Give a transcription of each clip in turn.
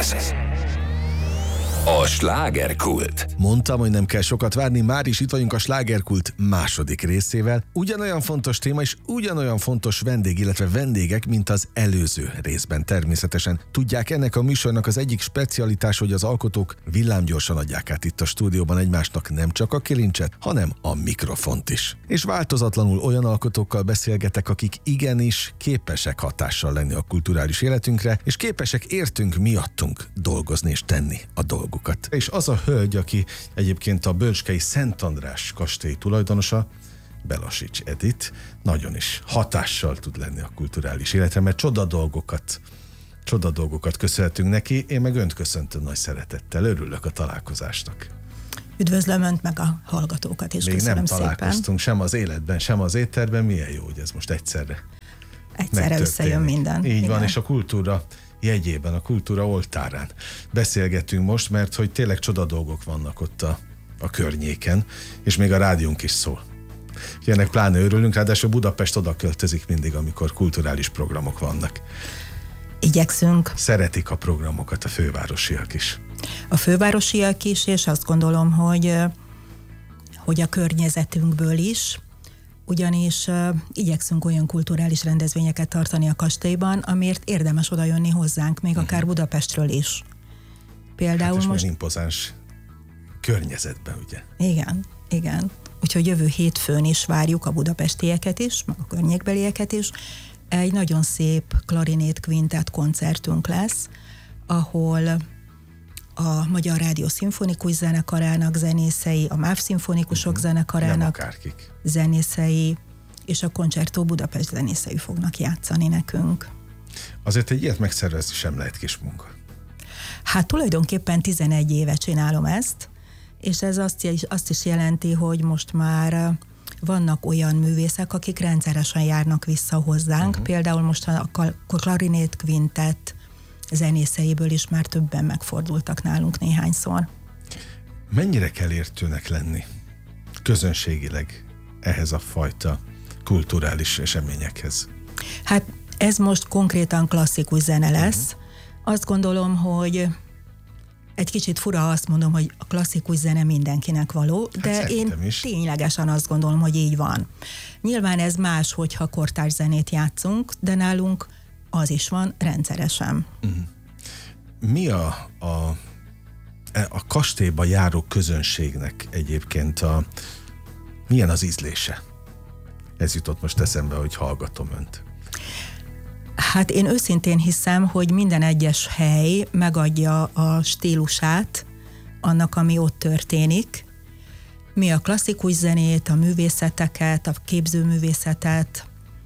A slágerkult. Mondtam, hogy nem kell sokat várni, már is itt vagyunk a slágerkult második részével. Ugyanolyan fontos téma és ugyanolyan fontos vendég, illetve vendégek, mint az előző részben természetesen. Tudják, ennek a műsornak az egyik specialitás, hogy az alkotók villámgyorsan adják át itt a stúdióban egymásnak nem csak a kilincset, hanem a mikrofont is. És változatlanul olyan alkotókkal beszélgetek, akik igenis képesek hatással lenni a kulturális életünkre, és képesek értünk miattunk dolgozni és tenni a dolgokat. És az a hölgy, aki egyébként a bölcskei Szent András kastély tulajdonosa, Belasics Edit, nagyon is hatással tud lenni a kulturális életre, mert csoda dolgokat köszönhetünk neki. Én meg önt köszöntöm nagy szeretettel, örülök a találkozásnak. Üdvözlöm önt meg a hallgatókat, és még köszönöm nem szépen. találkoztunk sem az életben, sem az étterben, milyen jó, hogy ez most egyszerre összejön minden. Így igen. van, és a kultúra jegyében, a kultúra oltárán beszélgetünk most, mert hogy tényleg csoda dolgok vannak ott a környéken, és még a rádiónk is szól. Ennek pláne örülünk, ráadásul Budapest oda költözik mindig, amikor kulturális programok vannak. Igyekszünk. Szeretik a programokat a fővárosiak is. A fővárosiak is, és azt gondolom, hogy a környezetünkből is, ugyanis igyekszünk olyan kulturális rendezvényeket tartani a kastélyban, amiért érdemes odajönni hozzánk, még akár Budapestről is. Például hát most... impozáns környezetben, ugye? Igen. Úgyhogy jövő hétfőn is várjuk a budapestieket is, meg a környékbelieket is. Egy nagyon szép klarinét kvintett koncertünk lesz, ahol a Magyar Rádió Szimfonikus Zenekarának zenészei, a MÁV Szimfonikusok Zenekarának zenészei, és a Concerto Budapest zenészei fognak játszani nekünk. Azért egy ilyet megszervezni sem lehet kis munka. Hát tulajdonképpen 11 éve csinálom ezt, és ez azt is jelenti, hogy most már vannak olyan művészek, akik rendszeresen járnak vissza hozzánk. Például most a klarinét kvintett zenészeiből is már többen megfordultak nálunk néhányszor. Mennyire kell értőnek lenni közönségileg ehhez a fajta kulturális eseményekhez? Hát ez most konkrétan klasszikus zene lesz. Azt gondolom, hogy egy kicsit fura azt mondom, hogy a klasszikus zene mindenkinek való, de én ténylegesen azt gondolom, hogy így van. Nyilván ez más, hogyha kortárs zenét játszunk, de nálunk az is van rendszeresen. Mi a kastélyba járó közönségnek egyébként milyen az ízlése? Ez jutott most eszembe, hogy hallgatom önt. Hát én őszintén hiszem, hogy minden egyes hely megadja a stílusát annak, ami ott történik. Mi a klasszikus zenét, a művészeteket, a képzőművészetet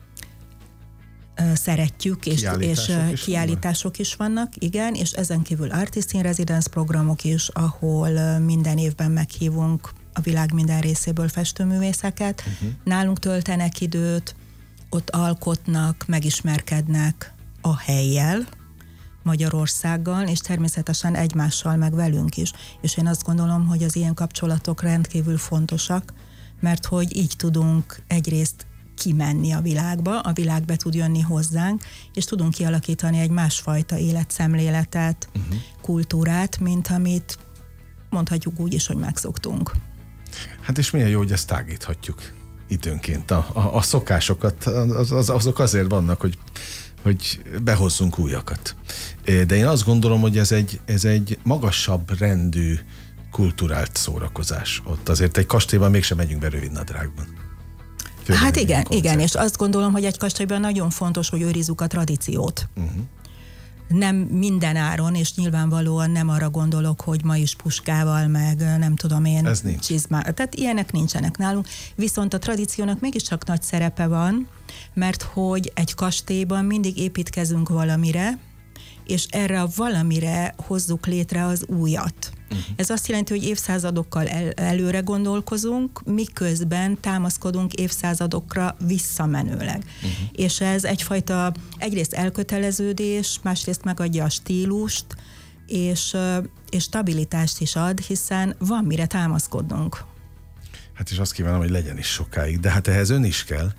szeretjük, és kiállítások is vannak, igen, és ezen kívül Artist in Residence programok is, ahol minden évben meghívunk a világ minden részéből festőművészeket. Nálunk töltenek időt, ott alkotnak, megismerkednek a hellyel, Magyarországgal, és természetesen egymással, meg velünk is. És én azt gondolom, hogy az ilyen kapcsolatok rendkívül fontosak, mert hogy így tudunk egyrészt kimenni a világ be tud jönni hozzánk, és tudunk kialakítani egy másfajta életszemléletet, kultúrát, mint amit mondhatjuk úgy is, hogy megszoktunk. Hát és milyen jó, hogy ezt tágíthatjuk időnként. A szokásokat, azok azért vannak, hogy behozzunk újakat. De én azt gondolom, hogy ez egy magasabb rendű kulturált szórakozás. Ott azért egy kastélyban mégsem megyünk be rövidnadrágban. Hát igen, és azt gondolom, hogy egy kastélyban nagyon fontos, hogy őrizzük a tradíciót. Nem minden áron, és nyilvánvalóan nem arra gondolok, hogy ma is puskával, meg nem tudom én, tehát ilyenek nincsenek nálunk. Viszont a tradíciónak mégiscsak nagy szerepe van, mert hogy egy kastélyban mindig építkezünk valamire, és erre a valamire hozzuk létre az újat. Ez azt jelenti, hogy évszázadokkal előre gondolkozunk, miközben támaszkodunk évszázadokra visszamenőleg. És ez egyfajta egyrészt elköteleződés, másrészt megadja a stílust, és stabilitást is ad, hiszen van mire támaszkodnunk. Hát és azt kívánom, hogy legyen is sokáig, de hát ehhez ön is kell,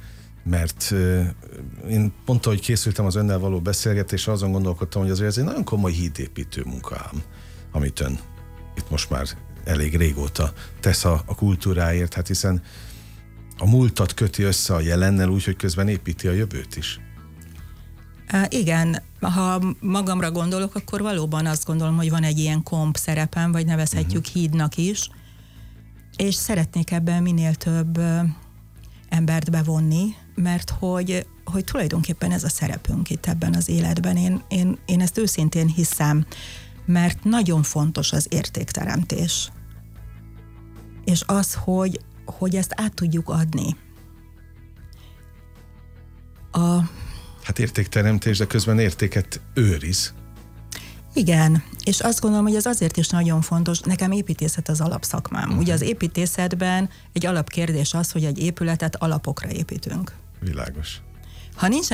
mert én pont ahogy készültem az önnel való beszélgetésre, azon gondolkodtam, hogy azért ez egy nagyon komoly hídépítő munkám, amit ön itt most már elég régóta tesz a kultúráért, hát hiszen a múltat köti össze a jelennel úgy, hogy közben építi a jövőt is. Igen, ha magamra gondolok, akkor valóban azt gondolom, hogy van egy ilyen komp szerepem, vagy nevezhetjük hídnak is, és szeretnék ebben minél több embert bevonni, mert hogy tulajdonképpen ez a szerepünk itt ebben az életben. Én ezt őszintén hiszem, mert nagyon fontos az értékteremtés. És az, hogy ezt át tudjuk adni. Hát értékteremtés, de közben értéket őriz. Igen, és azt gondolom, hogy ez azért is nagyon fontos. Nekem építészet az alapszakmám. Ugye az építészetben egy alapkérdés az, hogy egy épületet alapokra építünk. Világos. Ha nincs